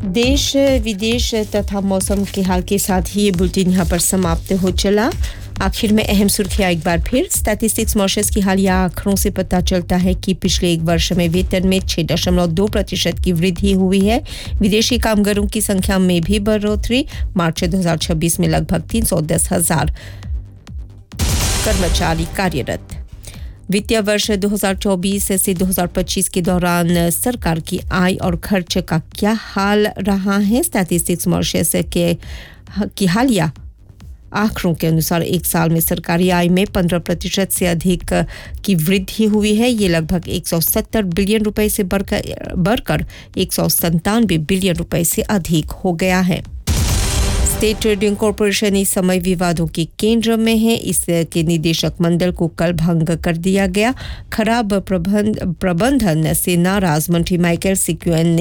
देश विदेश तथा मौसम के हाल के साथ ही ये बुलेटिन यहाँ पर समाप्त हो चला। आखिर में अहम सुर्खियां एक बार फिर। स्टैटिस्टिक्स मॉरिशस की हालिया आंकड़ों से पता चलता है कि पिछले एक वर्ष में वेतन में 6.2% की वृद्धि हुई है। विदेशी कामगारों की संख्या में भी बढ़ोतरी। मार्च 2026 में लगभग 310,000 कर्मचारी कार्यरत। वित्तीय वर्ष 2024 से 2025 के दौरान सरकार की आय और खर्च का क्या हाल रहा है। स्टैटिस्टिक्स मॉरिशस की हालिया आंकड़ों के अनुसार एक साल में सरकारी आय में 15% से अधिक की वृद्धि हुई है। ये लगभग 170 बिलियन रुपए से बढ़कर 197 बिलियन रुपए से अधिक हो गया है। स्टेट रेडियो कॉरपोरेशन इस समय विवादों के केंद्र में है। इसके निदेशक मंडल को कल भंग कर दिया गया। खराब प्रबंधन से नाराज मंत्री माइकल सिक्वेन